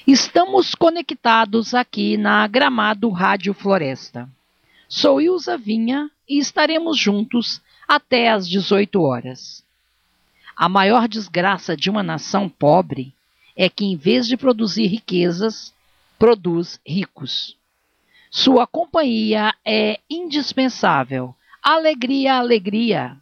Estamos conectados aqui na Gramado Rádio Floresta. Sou Ilza Vinha e estaremos juntos até às 18 horas. A maior desgraça de uma nação pobre é que, em vez de produzir riquezas, produz ricos. Sua companhia é indispensável. Alegria, alegria!